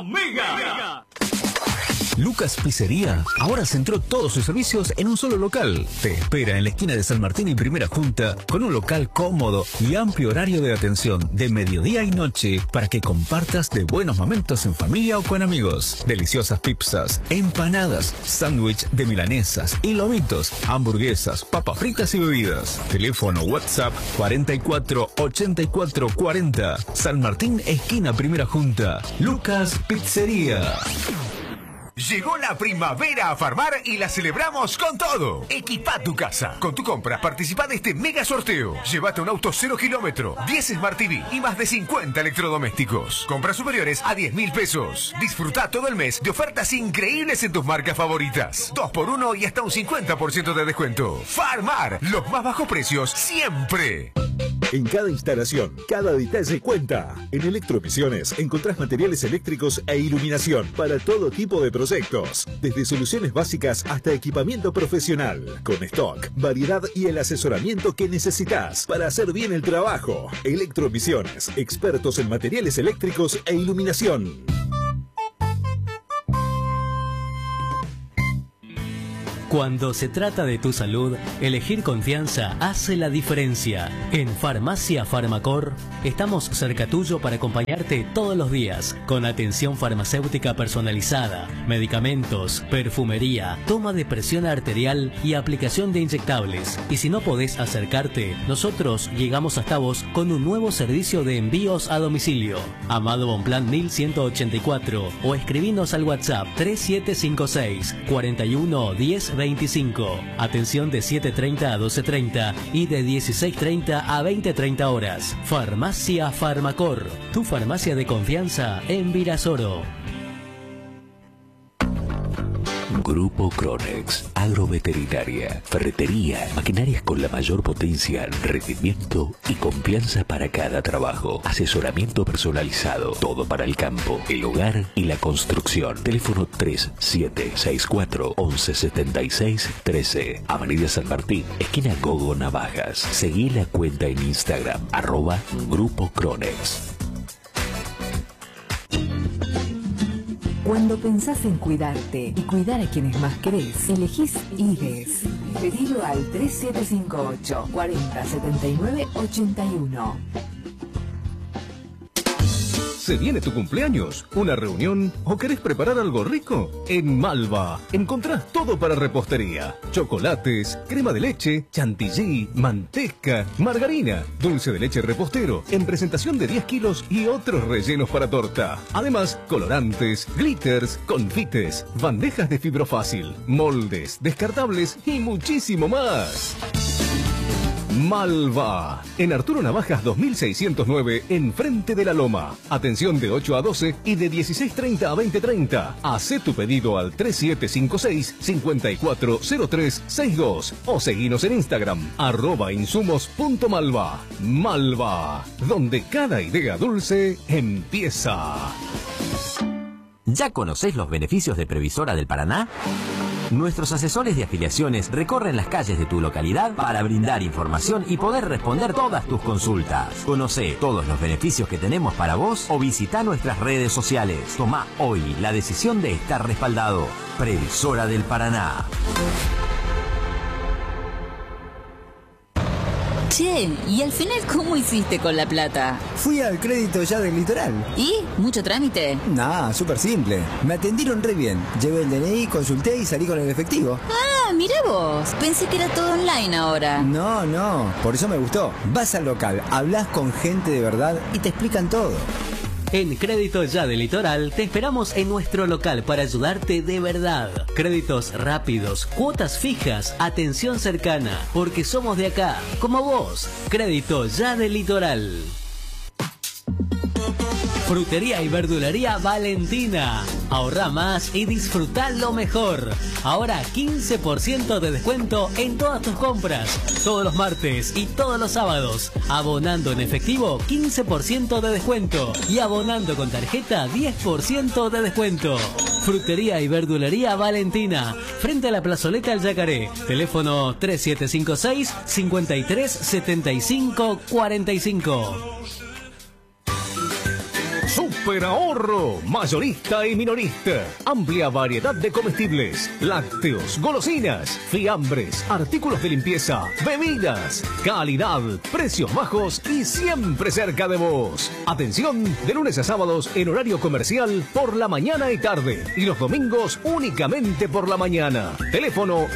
Mega. Lucas Pizzería ahora centró todos sus servicios en un solo local. Te espera en la esquina de San Martín y Primera Junta con un local cómodo y amplio horario de atención de mediodía y noche para que compartas de buenos momentos en familia o con amigos. Deliciosas pizzas, empanadas, sándwich de milanesas y lomitos, hamburguesas, papas fritas y bebidas. Teléfono WhatsApp 44 84 40. San Martín, esquina Primera Junta. Lucas Pizzería. Llegó la primavera a Farmar y la celebramos con todo. Equipa tu casa. Con tu compra participa de este mega sorteo. Llévate un auto 0 kilómetro, 10 Smart TV y más de 50 electrodomésticos. Compras superiores a 10.000 pesos. Disfruta todo el mes de ofertas increíbles en tus marcas favoritas. 2x1 y hasta un 50% de descuento. Farmar, los más bajos precios siempre. En cada instalación, cada detalle cuenta. En Electroemisiones encontrás materiales eléctricos e iluminación para todo tipo de proyectos. Desde soluciones básicas hasta equipamiento profesional. Con stock, variedad y el asesoramiento que necesitas para hacer bien el trabajo. Electroemisiones, expertos en materiales eléctricos e iluminación. Cuando se trata de tu salud, elegir confianza hace la diferencia. En Farmacia Farmacor estamos cerca tuyo para acompañarte todos los días, con atención farmacéutica personalizada, medicamentos, perfumería, toma de presión arterial y aplicación de inyectables. Y si no podés acercarte, nosotros llegamos hasta vos con un nuevo servicio de envíos a domicilio. Amado Bonplan 1184 o escribinos al WhatsApp 3756 41 10 25. Atención de 7:30 a 12:30 y de 16:30 a 20:30 horas. Farmacia Farmacor, tu farmacia de confianza en Virasoro. Grupo Cronex, agroveterinaria, ferretería, maquinarias con la mayor potencia, rendimiento y confianza para cada trabajo. Asesoramiento personalizado, todo para el campo, el hogar y la construcción. Teléfono 3764 1176 13. Avenida San Martín, esquina Gogo Navajas. Seguí la cuenta en Instagram, @Grupo Cronex. Cuando pensás en cuidarte y cuidar a quienes más querés, elegís IDES. Pedilo al 3758 40 79 81. ¿Se viene tu cumpleaños, una reunión o querés preparar algo rico? En Malva encontrás todo para repostería. Chocolates, crema de leche, chantilly, manteca, margarina, dulce de leche repostero, en presentación de 10 kilos y otros rellenos para torta. Además, colorantes, glitters, confites, bandejas de fibrofácil, moldes, descartables y muchísimo más. Malva, en Arturo Navajas 2609, enfrente de la Loma. Atención de 8 a 12 y de 16:30 a 20:30. Hacé tu pedido al 3756 540362 o seguinos en Instagram @insumos.malva. Malva, donde cada idea dulce empieza. ¿Ya conocés los beneficios de Previsora del Paraná? Nuestros asesores de afiliaciones recorren las calles de tu localidad para brindar información y poder responder todas tus consultas. Conocé todos los beneficios que tenemos para vos o visita nuestras redes sociales. Tomá hoy la decisión de estar respaldado. Previsora del Paraná. Che, ¿y al final cómo hiciste con la plata? Fui al crédito ya del litoral. ¿Y? ¿Mucho trámite? Nah, súper simple. Me atendieron re bien. Llevé el DNI, consulté y salí con el efectivo. Ah, mira vos. Pensé que era todo online ahora. No. Por eso me gustó. Vas al local, hablas con gente de verdad y te explican todo. En Crédito Ya del Litoral te esperamos en nuestro local para ayudarte de verdad. Créditos rápidos, cuotas fijas, atención cercana, porque somos de acá, como vos. Crédito Ya del Litoral. Frutería y verdulería Valentina. Ahorra más y disfruta lo mejor. Ahora 15% de descuento en todas tus compras. Todos los martes y todos los sábados. Abonando en efectivo 15% de descuento. Y abonando con tarjeta 10% de descuento. Frutería y verdulería Valentina. Frente a la plazoleta El Yacaré. Teléfono 3756 5375 45. Super Ahorro, mayorista y minorista. Amplia variedad de comestibles, lácteos, golosinas, fiambres, artículos de limpieza, bebidas. Calidad, precios bajos y siempre cerca de vos. Atención, de lunes a sábados en horario comercial por la mañana y tarde. Y los domingos únicamente por la mañana. Teléfono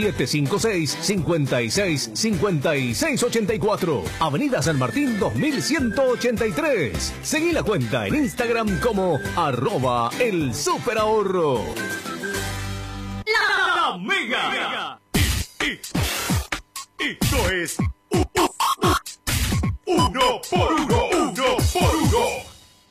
3756-56-56-84. Avenida San Martín 2183. Seguí la cuenta en Instagram como @elSuperAhorro. La Mega. Esto es uno por uno.